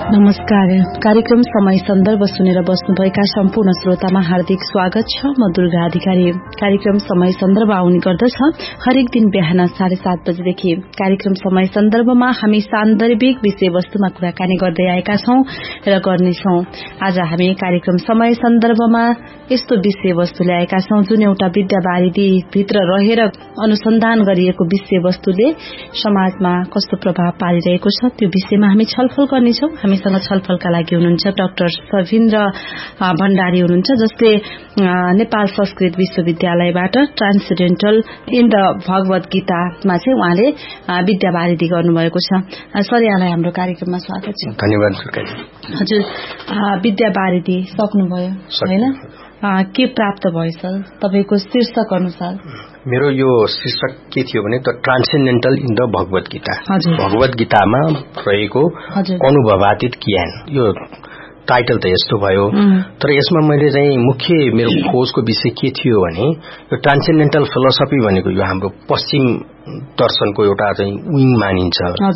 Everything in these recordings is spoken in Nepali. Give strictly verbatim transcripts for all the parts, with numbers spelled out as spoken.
नमस्कार। कार्यक्रम समय सन्दर्भ सुनेर बस्नुभएका सम्पूर्ण श्रोतामा हार्दिक स्वागत छ। म दुर्गा अधिकारी। कार्यक्रम समय सन्दर्भ आउने गर्दछ हरेक दिन बिहान साढे सात बजेदेखि। कार्यक्रम समय सन्दर्भमा हामी सान्दर्भिक विषयवस्तुमा कुराकानी गर्दै आएका छौं र गर्नेछौं। आज हामी कार्यक्रम समय सन्दर्भमा यस्तो विषयवस्तु ल्याएका छौं जुन एउटा विद्यावारिधी भित्र रहेर अनुसन्धान गरिएको विषयवस्तुले समाजमा कस्तो प्रभाव पारिरहेको छ त्यो विषयमा हामी छलफल गर्नेछौं। हामीसँग छलफलका लागि हुनुहुन्छ डाक्टर सभिन्द्र भण्डारी हुनुहुन्छ, जसले नेपाल संस्कृत विश्वविद्यालयबाट ट्रान्सेन्डेन्टल इन द भगवत गीतामा चाहिँ उहाँले विद्यावारिधी गर्नुभएको छ। सर, यहाँलाई हाम्रो कार्यक्रममा स्वागत छ। धन्यवाद। हजुर, विद्यावारिधी सक्नुभयो हैन? के प्राप्त भयो सर तपाईको शीर्षक अनुसार? मेरो यो शीर्षक के थियो भने त ट्रान्सेन्डेन्टल इन द भगवत गीता। भगवत गीतामा रहेको अनुभवातीत ज्ञान, यो टाइटल त यस्तो भयो। तर यसमा मैले चाहिँ मुख्य मेरो खोजको विषय के थियो भने यो ट्रान्सेन्डेन्टल फिलोसफी भनेको यो हाम्रो पश्चिम दर्शनको एउटा चाहिँ विङ मानिन्छ।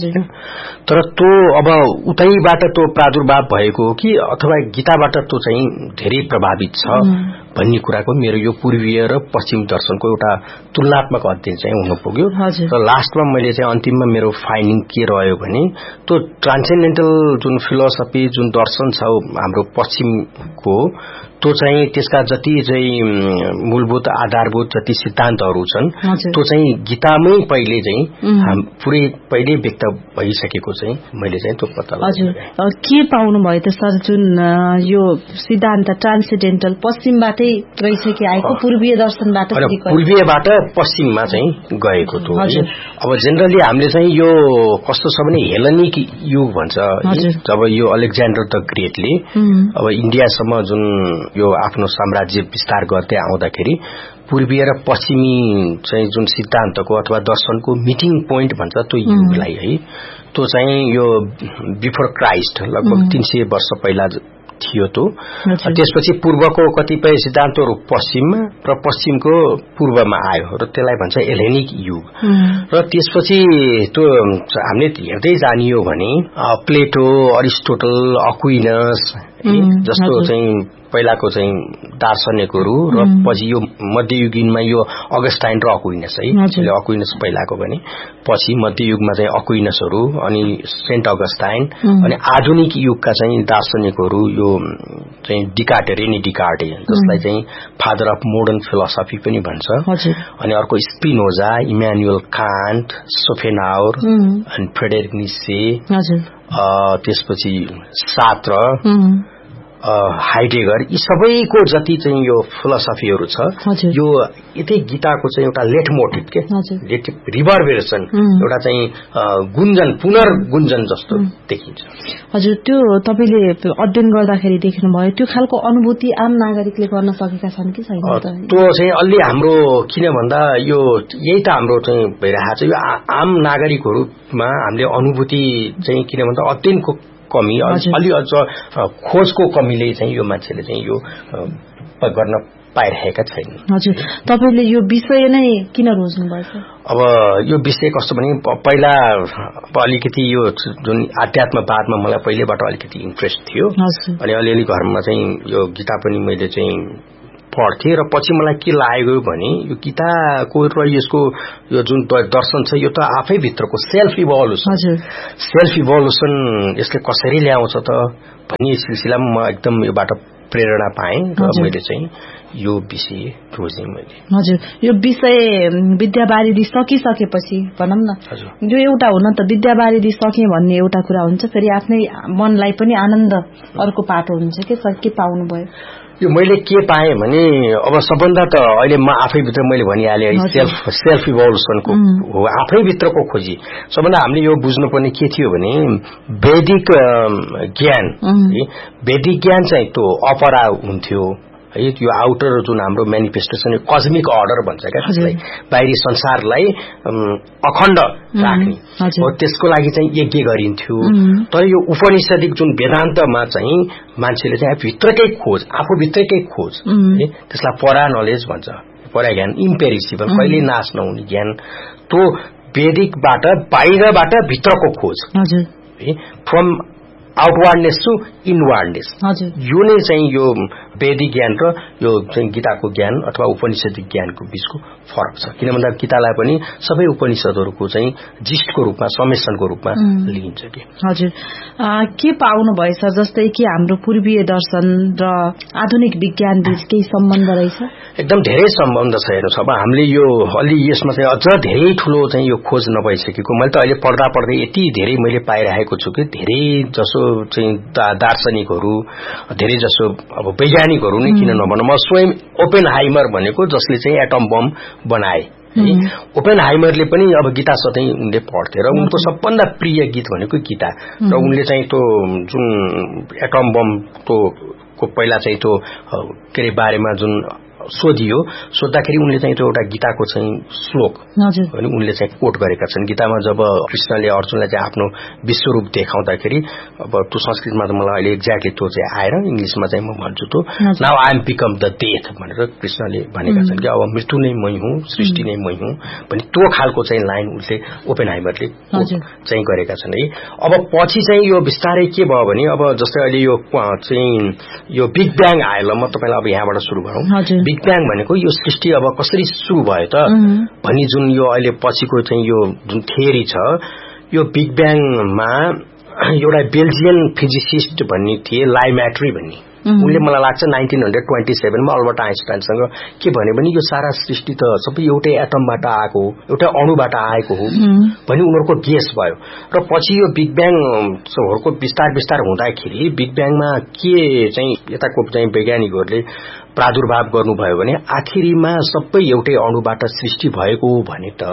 तर त्यो अब उतैबाट त्यो प्रादुर्भाव भएको हो कि अथवा गीताबाट त्यो चाहिँ धेरै प्रभावित छ भन्ने कुराको मेरो यो पूर्वीय र पश्चिम दर्शनको एउटा तुलनात्मक अध्ययन चाहिँ हुन पुग्यो। र लास्टमा मैले चाहिँ अन्तिममा मेरो फाइन्डिङ के रह्यो भने त्यो ट्रान्सेन्डेन्टल जुन फिलोसफी जुन दर्शन छ हाम्रो पश्चिमको, त्यो चाहिँ त्यसका जति चाहिँ मूलभूत आधारभूत जति सिद्धान्तहरू छन् त्यो चाहिँ गीतामै पहिले चाहिँ पुरै पहिले व्यक्त भइसकेको चाहिँ मैले चाहिँ त्यो पत्ता लगाएँ। हजुर, के पाउनु भयो त सर जुन यो सिद्धान्त ट्रान्सेन्डेन्टल पश्चिमबाटै गइछ कि आएको पूर्वीय दर्शनबाट? पूर्वीयबाट पश्चिममा चाहिँ गएको थियो। अब जेनरली हामीले चाहिँ यो कस्तो छ भने हेलेनिक युग भन्छ, जब यो अलेक्जेन्डर द ग्रेटले अब इन्डियासम्म जुन यो आफ्नो साम्राज्य विस्तार गर्दै आउँदाखेरि पूर्वीय र पश्चिमी चाहिँ जुन सिद्धान्तको अथवा दर्शनको मिटिङ पोइन्ट भन्छ त्यो युगलाई है, त्यो चाहिँ यो बिफोर क्राइस्ट लगभग तीन सय वर्ष पहिला थियो त्यो। त्यसपछि पूर्वको कतिपय सिद्धान्तहरू पश्चिममा र पश्चिमको पूर्वमा आयो र त्यसलाई भन्छ हेलेनिक युग। र त्यसपछि त्यो हामीले हेर्दै जानियो भने प्लेटो, अरिस्टोटल, अक्विनस जस्तो चाहिँ पहिलाको चाहिँ दार्शनिकहरू र पछि यो मध्ययुगीनमा यो अगस्टाइन र अक्विनस है, अक्विनस पहिलाको भने पछि मध्ययुगमा चाहिँ अक्विनसहरू अनि सेन्ट अगस्टाइन अनि आधुनिक युगका चाहिँ दार्शनिकहरू यो चाहिँ डिकार्टे, रेनी डिकार्टे जसलाई चाहिँ फादर अफ मोडर्न फिलोसफी पनि भन्छ। अनि अर्को स्पिनोजा, इमानुएल कान्ट, सोफेनाउर अनि फ्रेडरिक नित्से, त्यसपछि सार्त्र, हाइडेगर, यी सबैको जति चाहिँ यो फिलोसफीहरू छ यो यतै गीताको चाहिँ एउटा लेट मोटिभ के रिभर्बेरेसन, एउटा चाहिँ गुन्जन पुनर्गुन्जन जस्तो देखिन्छ। हजुर, त्यो तपाईले अध्ययन गर्दाखेरि देख्नुभयो त्यो खालको अनुभूति आम नागरिकले गर्न सकेका छन् कि छैन? त्यो चाहिँ अलि हाम्रो किन भन्दा यो यही त हाम्रो चाहिँ भइरहेको छ, यो आम नागरिकहरूमा हामीले अनुभूति चाहिँ किन भन्दा अध्ययनको कमी, अलि अझ खोजको कमीले चाहिँ यो मान्छेले चाहिँ यो गर्न पाइरहेका छैन। हजुर, तपाईले यो विषय नै किन रोज्नु भयो? अब यो विषय कस्तो भने पहिला अलिकति यो जुन आध्यात्मवादमा मलाई पहिलेबाट अलिकति इन्ट्रेस्ट थियो अनि अलिअलि घरमा चाहिँ यो गीता पनि मैले चाहिँ पढ्थे र पछि मलाई के लाग्यो भने यो गीताको र यसको यो जुन दर्शन छ यो त आफै भित्रको सेल्फ इभोल्युसन सेल्फ इभोल्युसन यसले कसरी ल्याउँछ त भन्ने सिलसिलामा म एकदम योबाट प्रेरणा पाएँ र मैले चाहिँ यो विषय रोजेँ मैले। हजुर, यो विषय विद्यावारिधी सकिसकेपछि भनौँ न, यो एउटा हुन त विद्यावारिधी सके भन्ने एउटा कुरा हुन्छ, फेरि आफ्नै मनलाई पनि आनन्द अर्को पाटो हुन्छ के सर, के पाउनु भयो? यो मैले के पाएँ भने अब सबभन्दा त अहिले म आफैभित्र मैले भनिहालेँ सेल्फ सेल्फ इभोल्युसनको हो, आफैभित्रको खोजी। सबभन्दा हामीले यो बुझ्नुपर्ने के थियो भने वैदिक ज्ञान, वैदिक ज्ञान चाहिँ त्यो अपरा हुन्थ्यो है, यो आउटर जुन हाम्रो मेनिफेस्टेसन कस्मिक अर्डर भन्छ क्या, त्यसलाई बाहिरी संसारलाई अखण्ड राख्ने हो, त्यसको लागि चाहिँ यज्ञ गरिन्थ्यो। तर यो उपनिषदिक जुन वेदान्तमा चाहिँ मान्छेले चाहिँ भित्रकै खोज, आफूभित्रकै खोज, त्यसलाई परा नलेज भन्छ, परा ज्ञान, इम्पेरिसिबल, कहिले नाश नहुने ज्ञान, त्यो वैदिकबाट बाहिरबाट भित्रको खोज फ्रम आउटवार्डनेस टु इनवार्डनेस, यो नै चाहिँ यो वैदिक ज्ञान र यो चाहिँ गीताको ज्ञान अथवा उपनिषदिक ज्ञानको बीचको फरक छ। किन भन्दा गीतालाई पनि सबै उपनिषदहरूको चाहिँ जिस्टको रूपमा समेसनको रूपमा लिइन्छ कि। हजुर, के पाउनु भएछ जस्तै कि हाम्रो पूर्वीय दर्शन र आधुनिक विज्ञान बीच केही सम्बन्ध रहेछ? एकदम धेरै सम्बन्ध छ। हेर्नुहोस्, अब हामीले यो अलि यसमा चाहिँ अझ धेरै ठूलो चाहिँ यो खोज नभइसकेको, मैले त अहिले पढ्दा पढ्दै यति धेरै मैले पाइरहेको छु कि धेरै जसो चाहिँ दार्शनिकहरू, धेरै जसो अब वैज्ञानिकहरू नै किन नभनौँ, म स्वयं ओपेनहाइमर भनेको जसले चाहिँ एटम बम बनाए, ओपेनहाइमरले पनि अब गीता सधैँ उनले पढ्थे र उनको सबभन्दा प्रिय गीत भनेको गीता। र उनले चाहिँ त्यो जुन एटम बम को पहिला चाहिँ त्यो के अरे बारेमा जुन सोधियो, सोद्धाखेरि उनले चाहिँ त्यो एउटा गीताको चाहिँ श्लोक अनि उनले चाहिँ कोट गरेका छन्। गीतामा जब कृष्णले अर्जुनलाई चाहिँ आफ्नो विश्वरूप देखाउँदाखेरि, अब त्यो संस्कृतमा त मलाई अहिले एक्ज्याक्टली त्यो चाहिँ आएर इङ्ग्लिसमा चाहिँ म भन्छु त्यो now I am become the death भनेर कृष्णले भनेका छन् कि अब मृत्यु नै मै हुँ, सृष्टि नै मै हुँ भने त्यो खालको चाहिँ लाइन उसले ओपेनहाइमरले चाहिँ गरेका छन् है। अब पछि चाहिँ यो बिस्तारै के भयो भने, अब जस्तै अहिले यो चाहिँ यो बिग ब्याङ आयो। ल म तपाईलाई अब यहाँबाट सुरु गरौँ। बिग ब्याङ भनेको यो सृष्टि अब कसरी सुरु भयो त भनी जुन यो अहिले पछिको चाहिँ यो जुन थियोरी छ, यो बिग ब्याङमा एउटा बेल्जियन फिजिसिस्ट भन्ने थिए लाइम्याट्री भन्ने, उनले मलाई लाग्छ नाइन्टीन हन्ड्रेड ट्वेन्टी सेभेनमा अल्बर्ट आइन्स्टाइनसँग के भने पनि यो सारा सृष्टि त सबै एउटै एटमबाट आएको हो, एउटै अणुबाट आएको हो भनी उनीहरूको गेस भयो। र पछि यो बिग ब्याङहरूको विस्तार विस्तार हुँदाखेरि बिग ब्याङमा के चाहिँ यताको चाहिँ वैज्ञानिकहरूले प्रादुर्भाव गर्नुभयो भने आखिरीमा सबै एउटै अणुबाट सृष्टि भएको भने त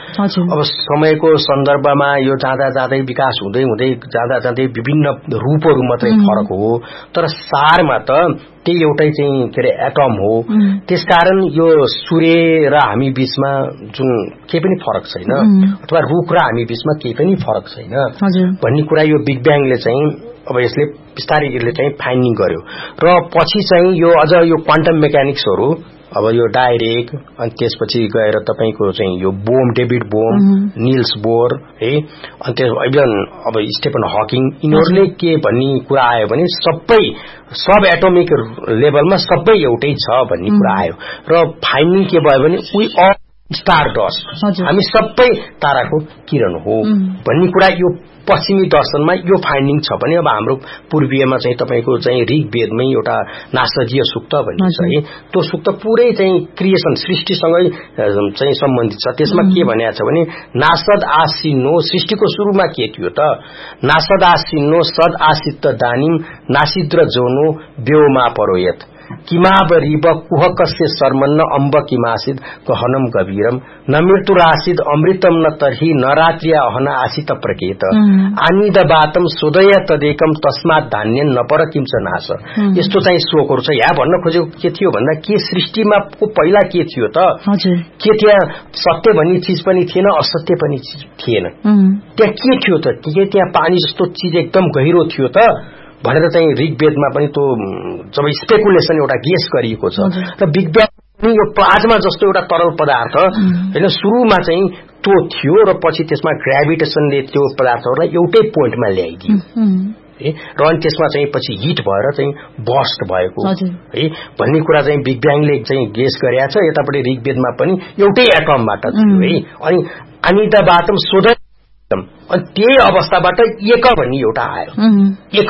अब समयको सन्दर्भमा यो जाँदा जाँदै विकास हुँदै हुँदै जाँदा जाँदै विभिन्न रूपहरू मात्रै फरक हो, तर सारमा त त्यही एउटै चाहिँ के अरे एटम हो। त्यसकारण यो सूर्य र हामी बीचमा जुन केही पनि फरक छैन अथवा रुख र हामी बीचमा केही पनि फरक छैन भन्ने कुरा यो बिग ब्याङले चाहिँ अब यसले बिस्तारै यसले चाहिँ फाइन्डिङ गर्यो। र पछि चाहिँ यो अझ यो क्वान्टम मेकानिक्सहरू, अब यो डाइरेक्ट अनि त्यसपछि गएर तपाईको चाहिँ यो बोम, डेभिड बोम, निल्स बोर है, अनि त्यस अब स्टेफन हकिङ, यिनीहरूले के भन्ने कुरा आयो भने सबै सब एटोमिक लेभलमा सबै एउटै छ भन्ने कुरा आयो। र फाइन्डिङ के भयो भने वी अल स्टार डस्ट, हामी सबै ताराको किरण हो भन्ने कुरा यो पश्चिमी दर्शनमा यो फाइन्डिङ छ भने अब हाम्रो पूर्वीयमा चाहिँ तपाईको चाहिँ ऋग्वेदमै एउटा नासदीय सूक्त भन्ने छ है, त्यो सूक्त पुरै चाहिँ क्रिएसन सृष्टिसँगै चाहिँ सम्बन्धित छ। त्यसमा के भनेको छ भने नासद आसिनो, सृष्टिको सुरुमा के थियो त, नासद आसिनो सद आसित दानिम नासिद्र जोनो ब्योमा परोयत किमाबरीब कुहकस्य शर्मन्न अम्ब किमासिद गहनम गभीरम न मृत्युरासिद अमृतम न तर्हि न रात्रिया अहन आसित प्रकेत आनिद बातम सोदय तदेकम तस्मात् धान्यन न पर किंच नाश। यस्तो चाहिँ श्लोकहरू छ। यहाँ भन्न खोजेको के थियो भन्दा के सृष्टिमा को पहिला के थियो त, के त्यहाँ सत्य भन्ने चीज पनि थिएन, असत्य पनि थिएन, त्यहाँ के थियो त, के त्यहाँ पानी जस्तो चीज एकदम गहिरो थियो त भनेर चाहिँ ऋग्वेदमा पनि त्यो जब स्पेकुलेसन एउटा गेस गरिएको छ। र बिग ब्याङ पनि यो प्लाज्मा जस्तो एउटा तरल पदार्थ हैन, सुरुमा चाहिँ त्यो थियो र पछि त्यसमा ग्राभिटेसनले त्यो पदार्थहरूलाई एउटै पोइन्टमा ल्याइदियो र अनि त्यसमा चाहिँ पछि हिट भएर चाहिँ बस्ट भएको है भन्ने कुरा चाहिँ बिग ब्याङले चाहिँ गेस गरेको छ। यतापट्टि ऋग्वेदमा पनि एउटै एटमबाट थियो है, अनि अनिता बातम सोध अनि त्यही अवस्थाबाट एक भन्ने एउटा आयो, एक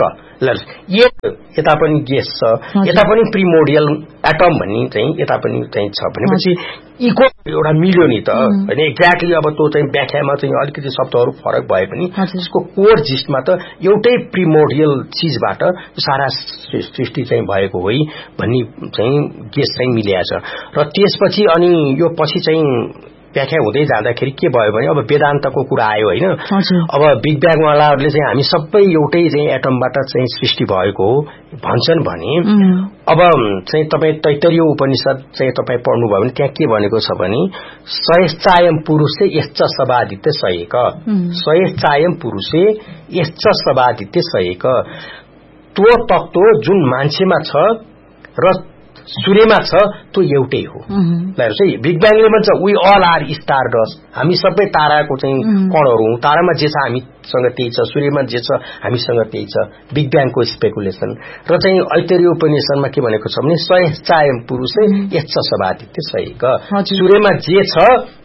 यता पनि गेस छ, यता पनि प्रिमोडियल एटम भन्ने चाहिँ यता पनि चाहिँ छ भनेपछि इको एउटा मिल्यो नि त हैन। एक्ज्याक्टली अब त्यो चाहिँ व्याख्यामा चाहिँ अलिकति शब्दहरू फरक भए पनि त्यसको कोर जिस्टमा त एउटै प्रिमोडियल चीजबाट सारा सृष्टि चाहिँ भएको हो भन्ने चाहिँ गेस चाहिँ मिलेको छ। र त्यसपछि अनि यो पछि चाहिँ व्याख्या हुँदै जाँदाखेरि के भयो भने अब वेदान्तको कुरा आयो हैन। अब बिग ब्याङ वालाहरूले चाहिँ हामी सबै एउटै चाहिँ एटमबाट चाहिँ सृष्टि भएको हो भन्छन् भने अब चाहिँ तपाई तैत्तरीय उपनिषद चाहिँ तपाई पढ्नु भयो भने त्यहाँ के भनेको छ भने सयश्चायम पुरुषे यश्च सबादित्य सयेक, सयश्चायम पुरुषे यश्च सबादित्य सयेक, त्यो तत्त्व जुन मान्छेमा छ र सूर्यमा छ त्यो एउटै हो। हेर्नुहोस् है, बिग ब्याङले भन्छ we all are star dust, हामी सबै ताराको चाहिँ कणहरू हौं, तारामा जे छ हामीसँग त्यही छ, सूर्यमा जे छ हामीसँग त्यही छ। बिग ब्याङको स्पेकुलेसन र चाहिँ ऐतरेय उपनिषदमा के भनेको छ भने स्वयं पुरुषै यच्च सभादित्य सैक, सूर्यमा जे छ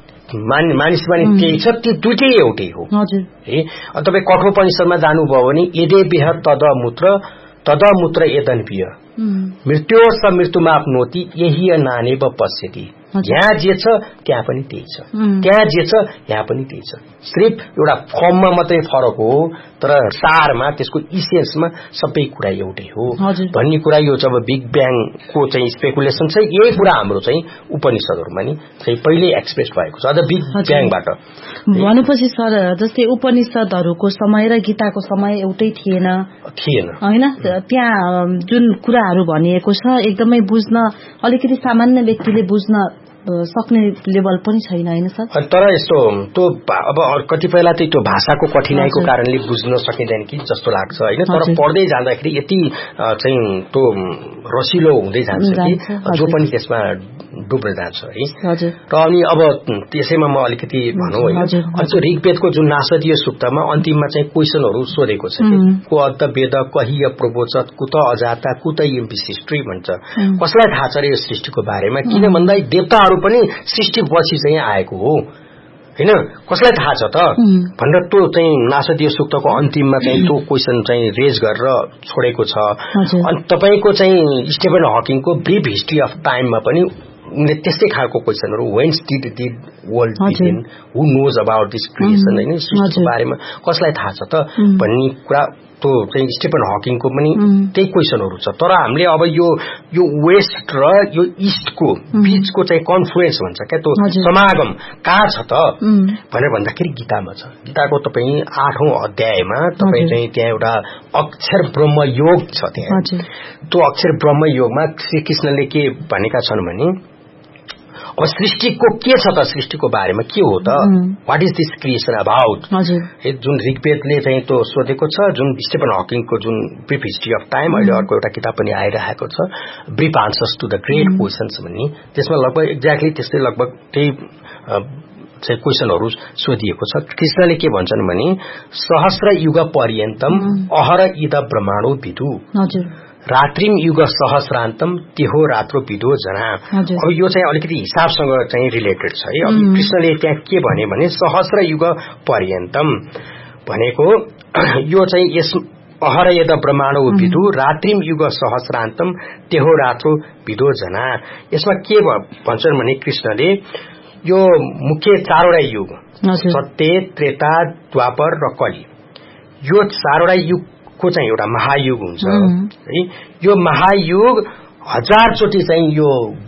मानिसमा नि त्यही छ, त्यो दुईटै एउटै हो। है तपाईँ कठोपनिषदमा जानुभयो भने यदे बेह तद मूत्र तद मूत्र एदन बिय मृत्यु स मृत्युमाप्नोति यही नानेव पश्यति, यहाँ जे छ त्यहाँ पनि त्यही छ, त्यहाँ जे छ यहाँ पनि त्यही छ, सिर्फ एउटा फर्ममा मात्रै फरक हो, तर सारमा त्यसको इसेन्समा सबै कुरा एउटै हो भन्ने कुरा यो जब बिग ब्याङको चाहिँ स्पेकुलेसन छ, यही कुरा हाम्रो चाहिँ उपनिषदहरुमा नि चाहिँ पहिले एक्सप्रेस भएको छ। अझ बिग ब्याङबाट भनेपछि सर जस्तै उपनिषदहरुको समय र गीताको समय एउटै थिएन थिएन हैन, त्यहाँ जुन कुराहरु भनिएको छ एकदमै बुझ्न अलिकति सामान्य व्यक्तिले बुझ्न सक्ने लेभल पनि छैन हैन सर। तर यस्तो त्यो अब कतिपयलाई चाहिँ त्यो भाषाको कठिनाइको कारणले बुझ्न सकिँदैन कि जस्तो लाग्छ हैन, तर पढ्दै जाँदाखेरि यति चाहिँ त्यो रसिलो हुँदै जान्छ कि जो पनि त्यसमा डुब्न जान्छ है। र अनि अब त्यसैमा म अलिकति भनौं हैन, अनि ऋग्वेदको जुन नासदीय सूक्तमा अन्तिममा चाहिँ क्वेशनहरु सोधेको छ कि को अद्ध वेद कहिय प्रवोचत कुत अजाता कुत इम विशिष्टि भन्छ, कसलाई थाहा छ र यो सृष्टिको बारेमा, किन भन्दा देवताहरु पनि सृष्टि पछि चाहिँ आएको हो हैन, कसलाई थाहा छ त भनेर त्यो चाहिँ नासदीय सूक्तको अन्तिममा चाहिँ त्यो क्वेशन चाहिँ रेज गरेर छोडेको छ। अनि तपाईको चाहिँ स्टेफन हकिङको ब्रीफ हिस्ट्री अफ टाइममा पनि उनले त्यस्तै खालको क्वेशनहरु व्हेन्स did the world begin, who knows about this creation हैन, सृष्टिको बारेमा कसलाई थाहा छ त भन्ने कुरा त्यो चाहिँ स्टेफन हकिङको पनि त्यही क्वेशनहरु छ। तर हामीले अब यो यो वेस्ट र यो ईस्टको बीचको चाहिँ कन्फ्लुएन्स भन्छ क्या, त्यो समागम कहाँ छ त भनेर भन्दाखेरि गीतामा छ। गीताको तपाईँ आठौं अध्यायमा तपाईँ चाहिँ त्यहाँ एउटा अक्षर ब्रह्म योग छ, त्यहाँ त्यो अक्षर ब्रह्म योगमा श्री कृष्णले के भनेका छन् भने अब सृष्टिको के छ त, सृष्टिको बारेमा के हो त, what is this creation about, जुन ऋग्वेदले चाहिँ त्यो सोधेको छ, जुन स्टेफन हकिङको जुन ब्रीफ हिस्ट्री अफ टाइम अहिले अर्को एउटा किताब पनि आइरहेको छ brief answers to the great questions भन्ने, त्यसमा लगभग एक्ज्याक्टली त्यस्तै लगभग त्यही चाहिँ क्वेशनहरु सोधिएको छ। कृष्णले के भन्छन् भने सहस्र युग पर्यन्तम अहर इद ब्रह्माण्डो विदु रात्रिम युग सहस्रान्तम तेहो रात्रो विदो जना। अब यो चाहिँ अलिकति हिसाबसँग चाहिँ रिलेटेड छ है। अब कृष्णले त्यहाँ के भने भने सहस्र युग पर्यन्तम भनेको यो चाहिँ यस अहर यद ब्रह्माण्डो विदु रात्रिम युग सहस्रान्तम तेहो रात्रो विदो जना, यसमा के भन्छन् भने कृष्णले यो मुख्य चारवटा युग सत्य त्रेता द्वापर र कली, यो चारवटा युग को चाहिँ एउटा महायुग हुन्छ है। यो महायुग हजार चोटि चाहिँ यो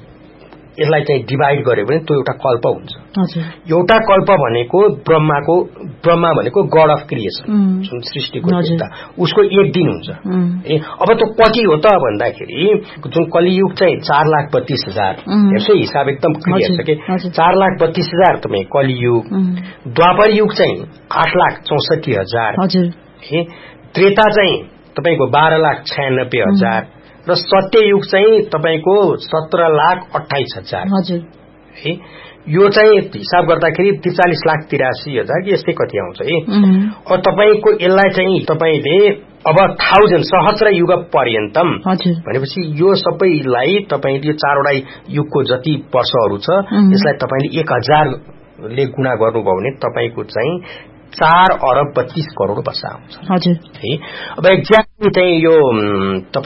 यसलाई चाहिँ डिभाइड गर्यो भने त्यो एउटा कल्प हुन्छ। एउटा कल्प भनेको ब्रह्माको ब्रह्मा भनेको गड अफ क्रिएसन, जुन सृष्टिको देवता, उसको एक दिन हुन्छ। ए अब त्यो कति हो त भन्दाखेरि जुन कलियुग चाहिँ चार लाख बत्तीस हजार यसो हिसाब एकदम क्लियर छ कि चार लाख बत्तीस हजार तपाईँ कलियुग, द्वापर युग चाहिँ आठ लाख चौसठी हजार, त्रेता चाहिँ तपाईको बाह्र लाख छयानब्बे हजार र सत्य युग चाहिँ तपाईको सत्र लाख अठाइस हजार है। यो चाहिँ हिसाब गर्दाखेरि त्रिचालिस लाख तिरासी हजार यस्तै कति आउँछ है। अब तपाईको यसलाई चाहिँ तपाईले अब थाउजन्ड सहस्र युग पर्यन्तम भनेपछि यो सबैलाई तपाईले यो चारवटा युगको जति वर्षहरू छ यसलाई तपाईले एक हजार ले गुणा गर्नुभयो भने तपाईको चाहिँ चार अरब बत्तीस करोड़ वर्ष आउँछ है। अब एक्ज्याक्टली चाहिँ यो